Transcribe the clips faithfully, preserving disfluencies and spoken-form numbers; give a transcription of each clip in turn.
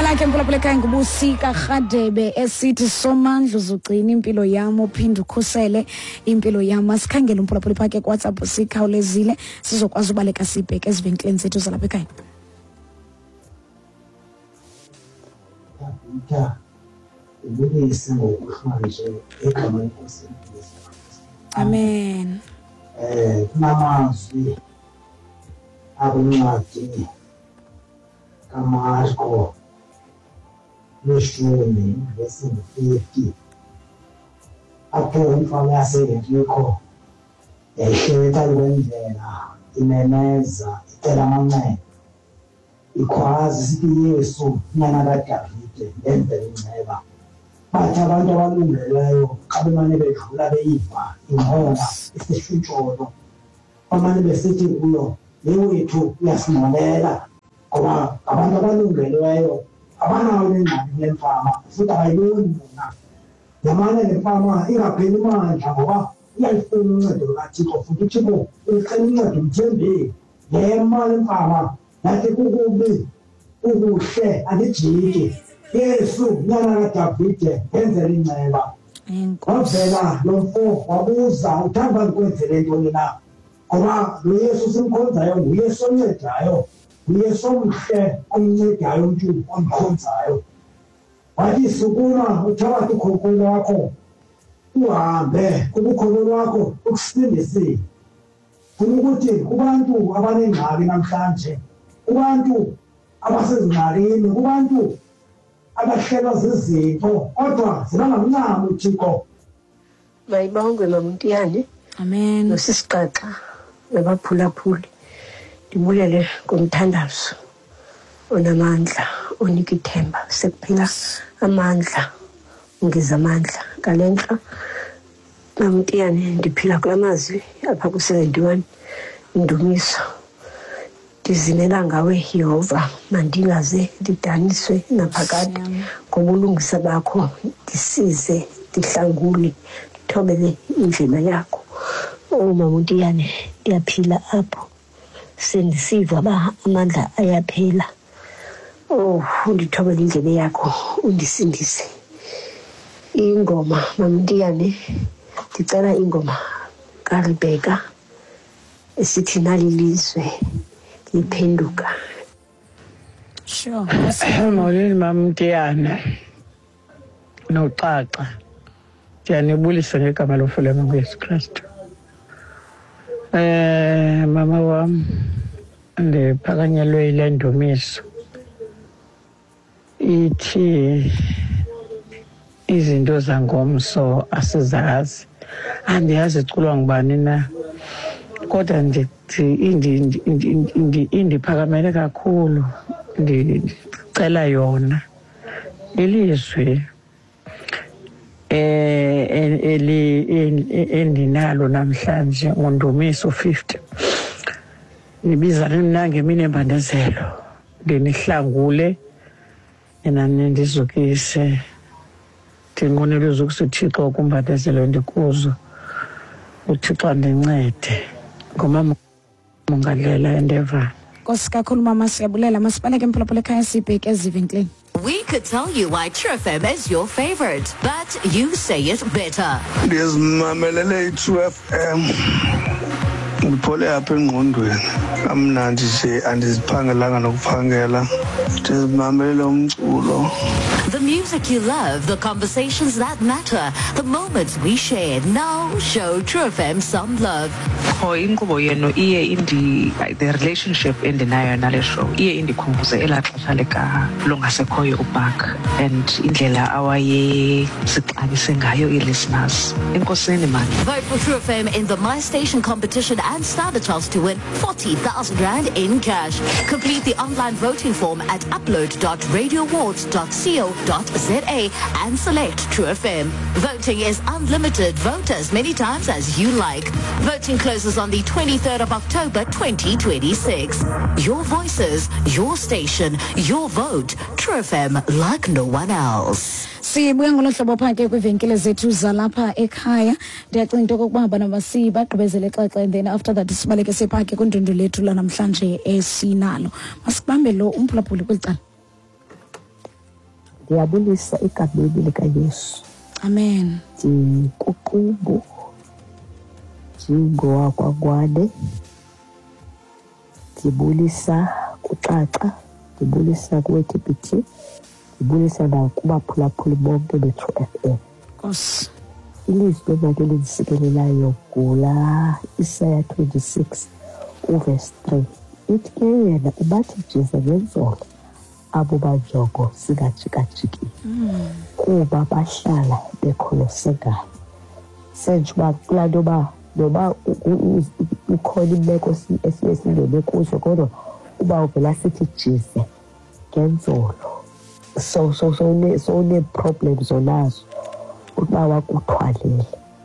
lakhe mphulaphuleka ngubusika Radebe esithi somandla uzugcina impilo yami uphinde ukhusele impilo yami. Asikhangele umphulaphuli phake ku WhatsApp sikhawulezile sizokwazi ubaleka sibheke ezivenkeleni zethu zalapha ekhaya. Ja, ubuyise ngokuhlanje egama lenkosi. Amen. Eh, namazwi akuncwadi kaMarko leshumi verse fifty. Apho umfana yaseNtiko yayihleka kwendlela imemeza icela amanqe. Ikhwazi sithi Yesu nyana kaDavide enze inceba. Bathi abantu abalungeleyo xa bemane bedlula beyiva ingqola isishintsholo. Bamane besithi kuyo yewethu uyasimolela ngoba abantu abalungeleyo abanayo ingxaki nemfama futhi abayiboni bona. Yamane le mfama ingapheli mandla ngoba iyalifuna uncedo lukaThixo futhi uThixo ulicela uncedo mthembile. Yema le mfama nathi kukubi ukuhle alijiki. Yesu nyana kaDavide enzele inceba. Wavela lo mfo wabuza uthanda ukwenzele ntoni na? Ngoba lo Yesu simkhonzayo nguYesu oncedayo, nguYesu omhle omncedayo umntu omkhonzayo. Wathi sukuma uthabathe ukhokelo wakho uhambe kubukholo lwakho ukusindisile. Ukuthi kubantu abanengxaki namhlanje, kubantu abasezingxakini, kubantu abahlelwa zizipho kodwa zibangamncamo uThixo. Bayibongwe maMntiyane. Amen. Nosisiqaqa nabaphulaphuli. Ndibulele ngomthandazo onamandla onika ithemba sekuphila amandla ungeza amandla ngalenhla. maMntiyane ndiphila kulamazwi apha ku seventy-one indumiso. Ndizimela ngawe Yehova mandingaze ndidaniswe naphakade ngobulungisa bakho ndisize ndihlangule ndithobele indlela yakho. Oh maMntiyane ndiyaphila apho sendisiva ba amandla ayaphela. Oh undithobele indlela yakho undisindise. Ingoma maMntiyane ndicela ingoma kaRebecca esithi nalilizwe liphenduka. Sure. Molweni maMntiyane noXaxa. Ndiyanibulisa ngegama lomfana kaYesu Kristu. Eh mama wam ndiphakanyelwe ile ndumiso. Ithi izinto zangomso asizazi. Andiyazi iculwa ngubani na. Kodwa ndithi indi indiphakamele kakhulu ndicela yona ilizwi eh eli endinalo namhlanje ngondumiso fifty. Nibiza nina ngemini embandezelo ndinihlangule ena ndizukise ndinqonela uzukisa uThixo ukumbandezelo ndikuzo uThixo andincede ngomama mongalela endeva. Nkosi kakhulu mama siyabulela masibaleke mphulaphula ekhaya sibheke ezivenkeleni. We could tell you why True F M is your favorite, but you say it better. Ndizimamelele True F M. Ngiphole apha engqondweni. Amnandi nje andiziphangelanga nokuphangela. Ndizimamelele umculo. The music you love, the conversations that matter, the moments we shared. Now show True F M some love. Oh, inkqubo yenu iye indi the relationship endinayo nale show iye indikhumbuze elaa xesha lika longasekhoyo uBark and indlela awaye sixabise ngayo i-listeners. Enkosini man. Vote for True F M in the My Station competition and stand a chance to win forty thousand rand in cash. Complete the online voting form at upload dot radio awards dot co dot za and select True F M. Voting is unlimited. Vote as many times as you like. Voting closes on the twenty-third of October twenty twenty-six. Your voices, your station, your vote. True F M like no one else. Sibuya ngolo hlobo phake kwivenkile zethu zalapha ekhaya. Ndiyacinga into kokuba bana basiba gqibezele xaxa and then after that sibaleke sephake kundundu lethu la namhlanje esinalo. Masikubambe lo umphulaphuli kwicala. ndiyabulisa egameni likaYesu. Amen. Ndikuqubu njengowakwaNgwane, ndibulisa kuXaxa, ndibulisa kuWeTBT, ndibulisa nakubaphulaphuli bonke be-True F M. Nkosi. Ilizwi lomake lindisikelelayo ngula Isaya twenty-six uverse three. Ithi ke yena ubathi jize ngenzolo abo bajongo singajikajiki kuba bahlala bekholosegayo. Senjuba kulaa nto uba noba ukhona imeko esiye singene kuzo kodwa uba uvela sithi jize ngenzolo so so so so nee-problems onazo ukuba wakuthwalele.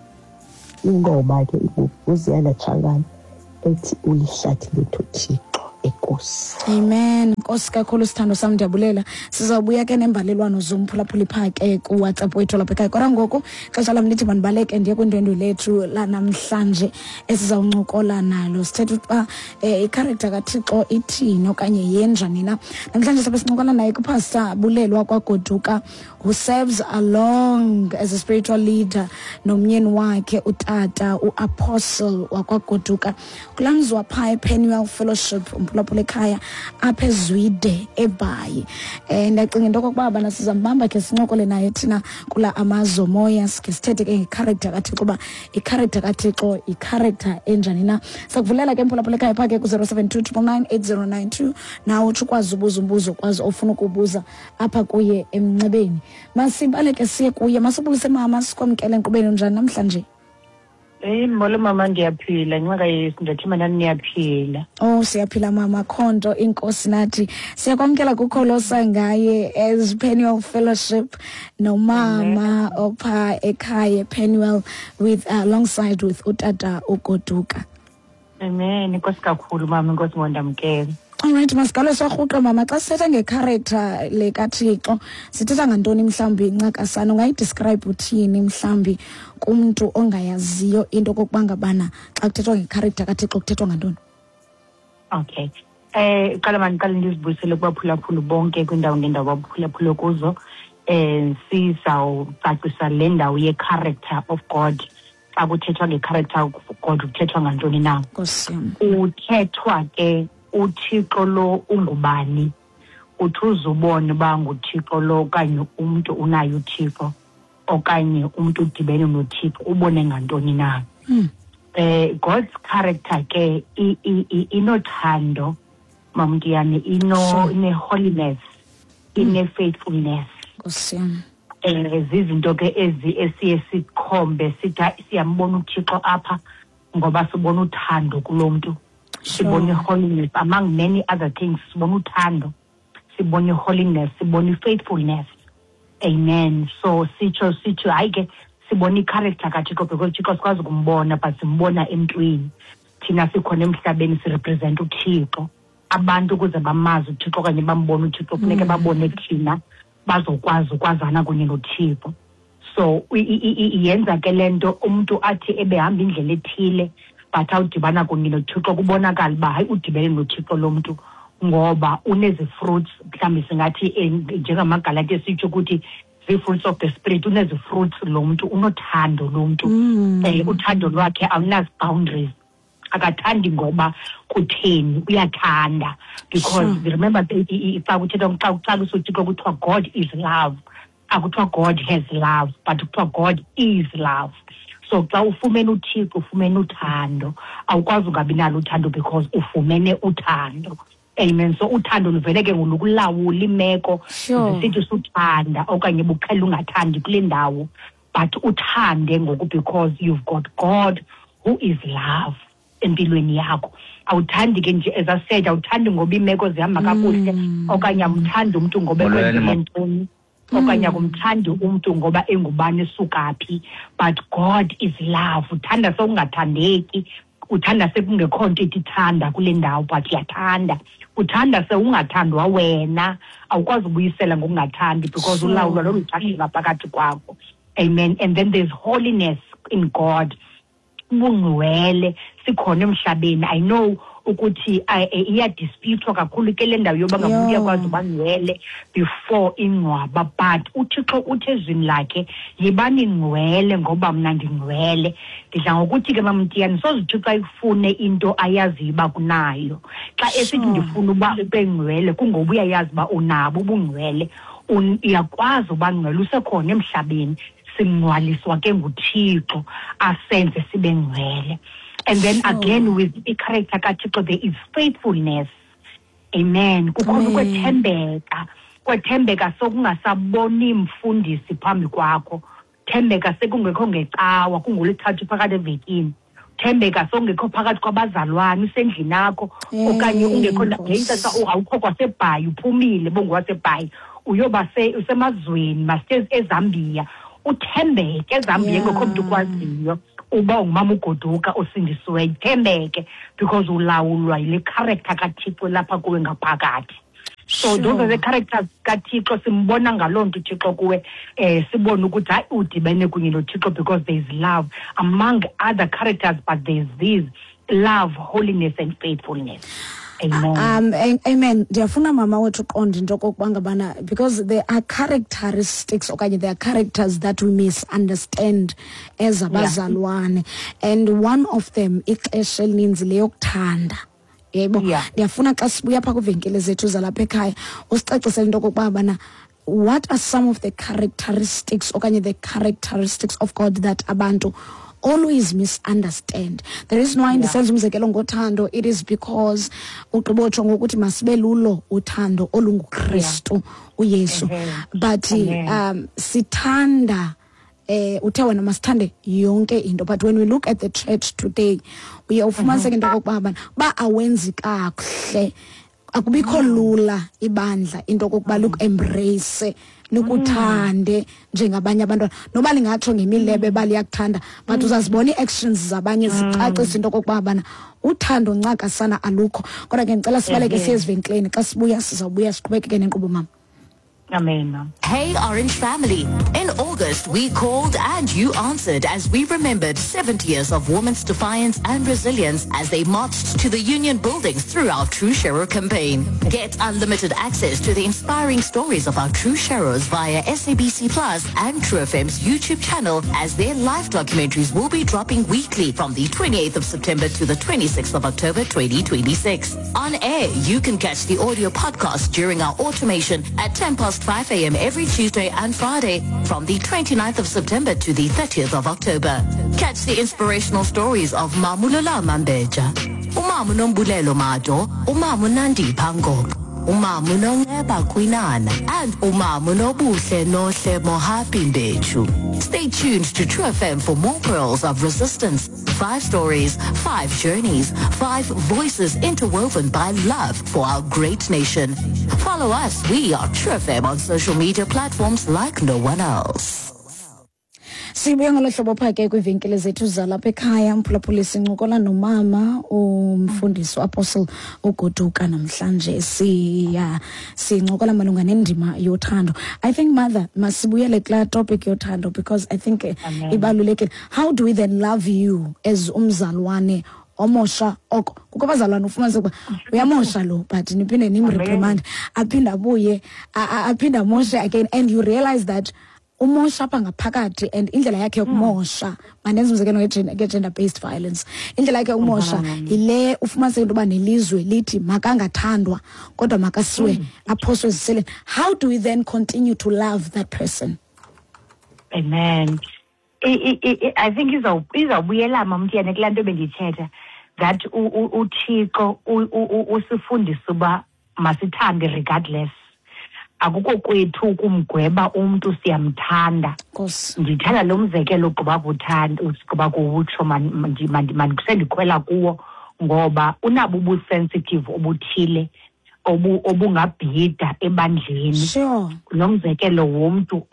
Ingoma ke uZiyanda Tshangana ethi ulihlathi lethu Thixo. Enkosi. Amen. Nkosi kakhulu sithando sami, ndiyabulela. Sizawubuya ke nembalelwano zomphulaphuli phake ku WhatsApp wethu lapha ekhaya. Kodwa ngoku xesha lam lithi manibaleke ndiye kwindwendwe lethu la namhlanje esizawuncokola nalo. Sithetha ukuba i-character kaThixo ithini okanye yenjani na. Namhlanje sabe sincokola naye kuPastor Bulelwa kwaGoduka, who serves along as a spiritual leader nomyeni wakhe utata uApostle wakwaGoduka. Kulamzwa phaa Penuel Fellowship umphulaphuli ekhaya apha eZwide eBhayi. Eh ndacinga into kokuba bana sizambamba ke sincokole naye thina kula amazo moya sikhe sithethe ke ngecharacter kaThixo kuba icharacter kaThixo icharacter enjani na. Sakuvulela ke mphulaphuli ekhaya phake ku zero seven two nine nine eight zero nine two nawe uthi ukwazi ubuza umbuzo kwazi ofuna ukubuza apha kuye emncebeni. Masibaleke siye kuye, masibulise mama sikwamkele enkqubeni njani namhlanje. Eh molo mama, ndiyaphila nxa Yesu ndathi mina niyaphila. Oh siyaphila mama, khonto inkosi nathi. Siyakwamkela kukholosa ngaye as Penuel Fellowship no mama opha ekhaya Penuel with uh, alongside with utata uGoduka. Amen. Inkosi kakhulu mama, inkosi ngondamkela. Alright, masikalo sorhuqa mama, xa sithetha ngecharacter le kaThixo sithetha ngantoni mhlawumbi incakasana, ungayidescribe uthini mhlawumbi kumuntu ongayaziyo into kokuba ngabana xa kuthethwa ngecharacter kaThixo kuthethwa ngantoni? Okay. Eh qala maniqale ndizibuyisele kubaphulaphuli bonke kwindawo ngendawo abaphulaphula kuzo. Eh sizawucacisa le ndawo ye-character of God. Xa kuthethwa nge-character of God kuthethwa ngantoni na? Nkosi. Uthethwa ke uThixo lo ungubani, uthi uzubone uba nguThixo lo okanye umuntu unayo uThixo okanye umuntu udibene noThixo ubone ngantoni na. Mm. Eh God's character ke inothando mamntiyane, ino ine holiness, ine faithfulness. Nkosi. Eh zizinto ke ezi esiye sikhombe sithi siyambona uThixo apha ngoba sibona uthando kulomuntu. Sibone holiness among many other things. Sibone uthando, sibone holiness, sibone faithfulness. Amen. So sitho sitho hayi ke sibone character kaThixo because Thixo sikwazi ukumbona but simbona emntwini. Thina sikhona emhlabeni si represent uThixo. Abantu ukuze bamazi uThixo okanye bambone uThixo kufuneka babone thina bazokwazi ukwazana kunye noThixo. So yenza ke lento umuntu athi ebehamba indlela ethile but awudibana kunye noThixo kubonakala uba hayi udibene noThixo lo muntu ngoba unezi fruits mhlawumbi singathi njengamagalatia sitsho ukuthi zii-fruits of the spirit. Unezi fruits lo muntu, unothando lo muntu. Eh uthando lwakhe awunazi boundaries, akathandi ngoba kutheni, uyathanda because remember xa kuthethwa xa kucaliswa uThixo kuthiwa God is love. Akuthiwa God has love but kuthiwa God is love. So xa ufumene uThixo ufumene uthando, awukwazi ungabi nalo uthando because ufumene uthando. Amen. So uthando luvele ke ngolukulawula imeko zisithi suthanda okanye buqhela ungathandi kule ndawo but uthande ngoku because you've got God who is love empilweni yakho. Awuthandi ke nje as I said, awuthandi ngoba imeko zihamba kakuhle okanye amthandi umuntu ngoba kwenzile ntoni okanye akumthandi umuntu ngoba engubani esukaphi but God is love. Uthanda seungathandeki, uthanda sekungekho nto ithanda kule ndawo but yathanda. Uthanda seungathandwa wena, awukwazi ubuyisela ngokungathandi because ulawulwa lo luthando phakathi kwakho. Amen. And then there's holiness in God. Ubungcwele sikhona emhlabeni. I know ukuthi iyadisputwa kakhulu ke le ndawo yoba ngamuntu uyakwazi uba ngcwele before ingcwaba, but uThixo uthi ezwini lakhe yibani ngcwele ngoba mna ndingcwele. Ndidla ngokuthi ke mamntiyani soze xa ifune into ayaziyo uba kunayo. Xa esithi ndifuna uba ube ngcwele kungoba uyayazi uba unabo ubungcwele, uyakwazi uba ngcwele usekhona emhlabeni, singcwaliswa ke nguThixo asenze sibe ngcwele. And then sure. again with the character kaThixo there is faithfulness. Amen. Kukhona ukwethembeka. Kwethembeka sokungasaboni mfundisi phambi kwakho. Thembeka sekungekho ngecawa kungolithathu phakathi evekini. Thembeka songekho phakathi kwabazalwane usendlini yakho okanye ungekho ngeyinto awukho kwaseBhayi uphumile bongwaseBhayi uyoba usemazweni masters eZambia. Uthembeke eZambia ngekho umuntu kwaziyo uba ungumama ugoduka osindisiweyo. Thembeke because ulawulwa yile character kaThixo lapha kuwe ngaphakathi. So those are the characters kaThixo simbona ngalonto uThixo kuwe eh sibona ukuthi hayi udibene kunye noThixo because there is love among other characters, but there is this love, holiness and faithfulness. Amen. Um, amen. Ndiyafuna mama wethu uqonda into kokuba ngabana because there are characteristics okanye there are characters that we misunderstand as abazalwane, yeah. and one of them ixesha elininzi leyokuthanda. Yebo, ndiyafuna xa sibuya pha kwivenkile zethu zalapha ekhaya usicacisele into kokuba bana what are some of the characteristics okanye the characteristics of God that abantu always misunderstand. There is no ndisenza umzekelo ngothando, it is because uqibotsho ngokuthi masibe lulo uthando olunguKristu uYesu, but um sithanda eh uthe wena masithande yonke into, but when we look at the church today uye ufumaniseke into kokuba ba awenzi kakuhle, akubikho lula ibandla into kokuba look embrace lukuthande njengabanye abantwana noba lingatsho ngemilebe baliyakuthanda, but uzazibona iactions zabanye zicacisa into kokuba bana uthando ncaka sana alukho. Kodwa ke ngicela sibaleke siyezivenkleni xa sibuya sizabuya siqhubekeke nenkqubo mama. Amen, ma'am. Hey, Orange family. In August, we called and you answered as we remembered seventy years of women's defiance and resilience as they marched to the Union buildings through our True Shero campaign. Get unlimited access to the inspiring stories of our True Sheros via S A B C Plus and True F M's YouTube channel, as their live documentaries will be dropping weekly from the twenty-eighth of September to the twenty-sixth of October twenty twenty-six. On air, you can catch the audio podcast during our automation at ten past five a m every Tuesday and Friday from the twenty-ninth of September to the thirtieth of October. Catch the inspirational stories of Mamulala Mambeja, Umamu Nombulelo Mado, Umamu Nandi Pangok, Umamu Nongeba Kwinana, and Umamu Nobuhle Nohle Mohapi Mbechu. Stay tuned to True F M for more pearls of resistance. Five stories, five journeys, five voices interwoven by love for our great nation. Follow us, we are True F M on social media platforms like no one else. Sibuya ngolo hlobo pha ke kwivenkile zethu zalapha ekhaya mphulaphuli sincokola nomama umfundisi Apostle uGoduka namhlanje siya sincokola malunga nendima yothando. I think mother masibuyele kula topic yothando because I think ibalulekile. How do we then love you as umzalwane omosha oko kuko bazalwane ufumanise ukuba uyamosha lo but niphinde nimreprimand aphinda abuye aphinda amoshe again, and you realize that umosha apha ngaphakathi and indlela yakhe yokumosha manenza umzekelo nge-gender based violence, indlela yakhe yokumosha ile ufumanise into yoba nelizwe lithi makangathandwa kodwa makasiwe aphoswe eziseleni. How do we then continue to love that person? Amen. I, I, I think izawubuyela mamntiyane kulaa nto bendithetha that uThixo usifundisa uba masithande regardless. Akukho kwethu ukumgweba umuntu siyamthanda. Ndithanda lo mzekelo ugqiba kuthanda ugqiba kuwutsho mandisendikhwela kuwo ngoba unabo ubusensitive obuthile obungabhida ebandleni. Lo mzekelo womuntu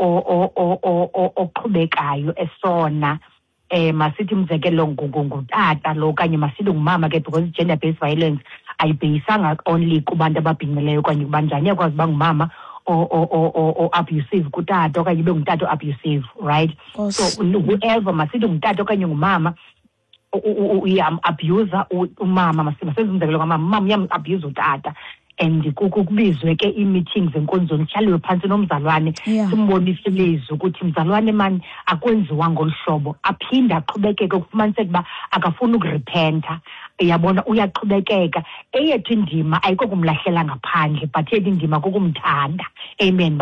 oqhubekayo esona eh masithi umzekelo ngutata lo kanye masithi ngumama ke because gender based violence ayibhekisanga only kubantu ababhinqileyo kanye kubanjani yakwazi uba ngumama o abusive kutata okanye ube ngumtata abusive, right? So whoever masithi ngumtata okanye ngumama uyam abuse umama masima senzindekelo kwamama mama uyam abuse utata and kukubizwe ke i-meetings enkonzweni kuhlaliwe phansi nomzalwane simbonise ilizwi ukuthi mzalwane man akwenziwa ngolhlobo aphinda aqhubekeke ukufumaniseka uba akafuni ukurepenta yabona uyaqhubekeka eyethu indima ayiko kumlahlela ngaphandle but yethu indima kukumthanda amen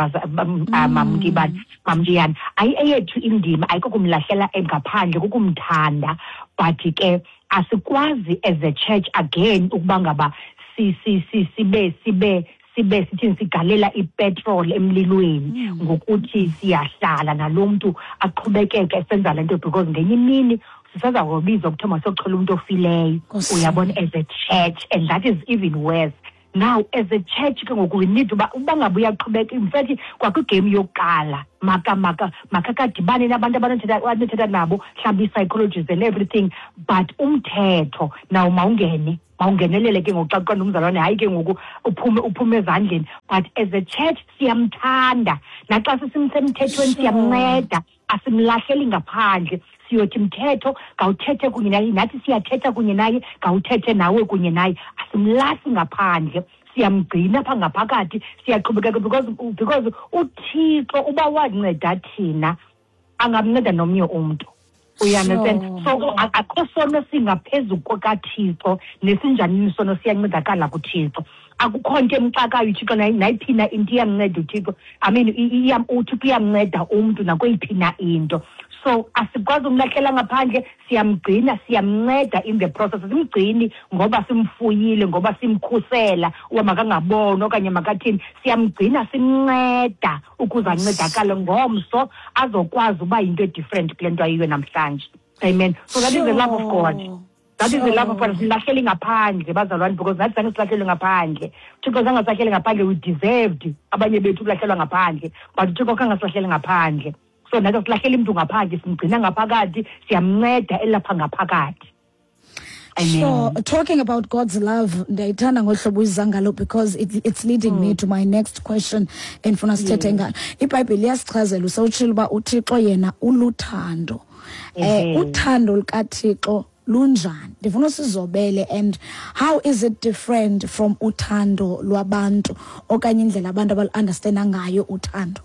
mamndibani mamndiyani ayi eyethu indima ayiko kumlahlela ngaphandle kukumthanda but ke asikwazi as a church again ukuba ngaba si si si sibe sibe sibe sithi sigalela ipetrol emlilweni ngokuthi siyahlala nalomuntu aqhubekeke esenza lento because ngenye imini sisaza kubiza ukuthiwa sokuchola umuntu ofileyo uyabona as a church and that is even worse. Now as a church ke ngoku we need uba ubangabe uyaqhubeka in fact kwakugame yokuqala maka maka makakadibane nabantu abanothetha abanothetha nabo mhlawumbe psychologists and everything but umthetho now mawungene mawungenelele ke ngokuxaxa nomzalwane hayi ke ngoku uphume uphume ezandleni but as a church siyamthanda naxa sisemthethweni siyamnceda asimlahleli ngaphandle siyothi mthetho kawuthethe kunye naye nathi siyathetha kunye naye kawuthethe nawe kunye naye asimlahli ngaphandle siyamgcina pha ngaphakathi siyaqhubeka because because uThixo uba wanceda thina angamnceda nomnye umuntu uyanetsend so akho sono singaphezulu kokaThixo nesinjani sono siyancedakala kuThixo akukho nto emxakayo uThixo nayiphina into iyamnceda uThixo I mean iyam uThixo iyamnceda umuntu nakweyiphi into so asikwazi umlahlela ngaphandle siyamgcina siyamnceda in the process simgcini ngoba simfuyile ngoba simkhusela uba makangabona okanye makathini siyamgcina simnceda ukuze ancedakale ngomso azokwazi uba into different kule nto ayiyo namhlanje amen so that is the love of God. That is the love of God. Silahleli ngaphandle bazalwane because nathi zange silahleli ngaphandle. Thixo zange silahleli ngaphandle we deserved abanye bethu kulahlelwa ngaphandle but Thixo kangasilahleli ngaphandle. So nathi silahleli umuntu ngaphandle simgcina ngaphakathi siyamnceda elapha ngaphakathi. So talking about God's love ndayithanda ngohlobo izangalo because it, it's leading mm. me to my next question endifuna sithethe ngalo. iBhayibheli iyasichazela usawutshila uba uThixo yena uluthando. Eh uthando likaThixo lunjani ndifuna sizobele and how is it different from uthando lwabantu okanye indlela abantu abaunderstanda ngayo uthando?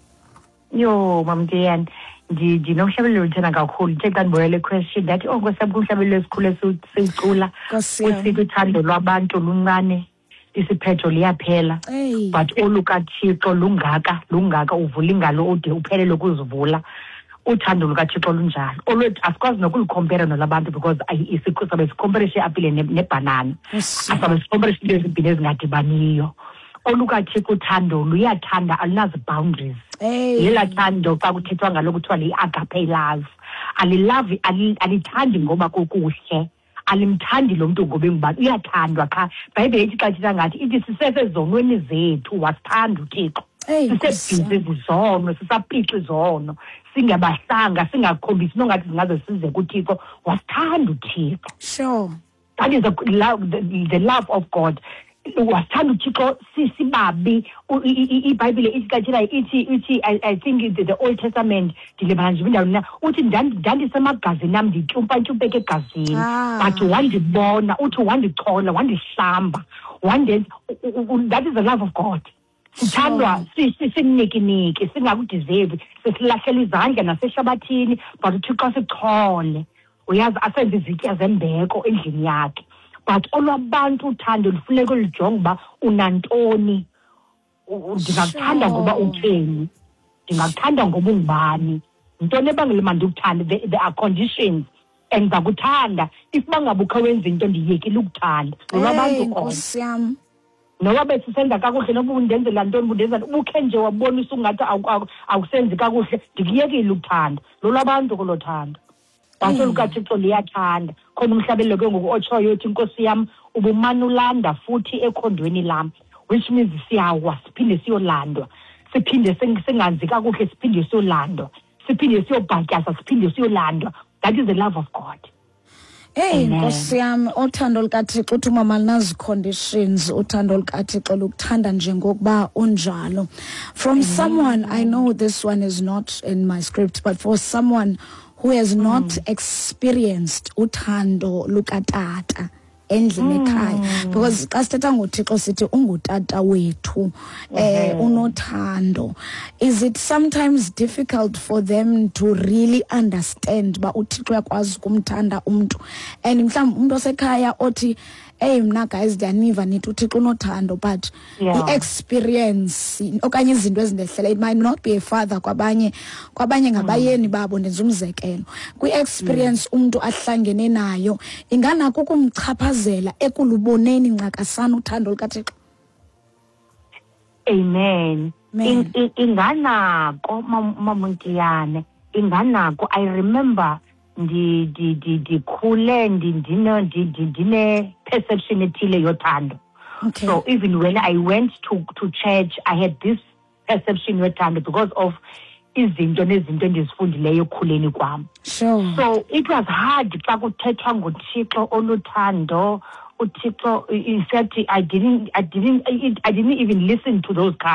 Yo mamdiyani ndinomhlabelo luthena kakhulu nje xa ndiboyele question that oh kwesabumhlabelo esikhule sicula usithi uthando lwabantu luncane isiphetho liyaphela but olukaThixo lungaka lungaka uvula ingalo ude uphelele ukuzivula uthando lukaThixo lunjalo olwethu asikwazi nokulicompare nolabantu because isikhusabe sicomparison apile nebanana asabe sicomparison lezibhini ezingadibaniyo olukaThixo uthando luyathanda alinazi boundaries yela thando xa kuthethwa ngalo kuthiwa li-agape love alilove alithandi ngoba kukuhle alimthandi lo muntu ngoba ngubani uyathandwa qha iBhayibheli ithi xa ithetha ngathi ithi sisesezonweni zethu wasithanda uThixo sisebhizi izono sisaphixa izono singabahlanga singakhombisi nongathi singaze size kuThixo wasithanda uThixo. Sure, that is the love, the, the love of God. Wasithanda uThixo sisibabi iBhayibheli ithi kathina ithi ithi I think the, the Old Testament dilebana nje indawo na uthi ndandisemagazini nami ndityumpa ntyumpeke egazini but wandibona uthi wandichola wandihlamba wandenza. That is the love of God. Sithandwa sinikiniki singakudeserve sesilahlelwa izandla nasehlabathini but uThixo sichole uyazi asenze izitya zembeko endlini yakhe but olwabantu uthando lufuneka lujonge uba unantoni ndingakuthanda ngoba utheni ndingakuthanda ngoba ungubani yintoni ebangela uba ndikuthande there are conditions and ndakuthanda if bangabe ukhe wenza into ndiyekile ukuthanda nolwabantu kona noba besisenza kakuhle noba undenzela ntoni bundenza ubukhe nje wabonisa ungathi awusenzi kakuhle ndikuyekile ukuthanda lolwabantu kolothanda baso lukaThixo liyathanda khona umhlabelo ke ngoku otshoyo uthi inkosi yam ubumana ulanda futhi ekhondweni lam which means siyawa siphinde siyolandwa siphinde singanzi kakuhle siphinde siyolandwa siphinde siyobhatyasa siphinde siyolandwa. That is the love of God. Hey Nkosi yami uthando lukaThixo uthi mama linazi conditions uthando lukaThixo lukuthanda njengokuba unjalo. From Amen. Someone I know this one is not in my script but for someone who has not experienced uthando lukatata endlini ekhaya, because xa sithetha ngoThixo sithi ungutata wethu, eh unothando. Is it sometimes difficult for them to really understand ba uThixo yakwazi kumthanda umuntu, and mhlawumbi umuntu osekhaya othi hey mna guys ndiyaniva nithi uThixo unothando, but Yeah. i-experience okanye izinto ezindehlela, it might not be a father kwabanye kwabanye ngabayeni babo, ndenza umzekelo, kwi-experience umuntu ahlangene nayo inganako ukumchaphazela ekuluboneni ncakasana uthando lukaThixo. Amen. Amen. In- in- Inganako mamuntiyane, inganako. I remember ndi di di dikhule ndi ndine ndi di- ndine perception ethile yothando. Okay. So even when I went to to church, I had this perception yothando because of izinto nezinto endizifundileyo ekhuleni kwam. Sure. So it was hard xa kuthethwa ngoThixo oluthando. uThixo, in fact, I didn't I didn't I didn't even listen to those guys.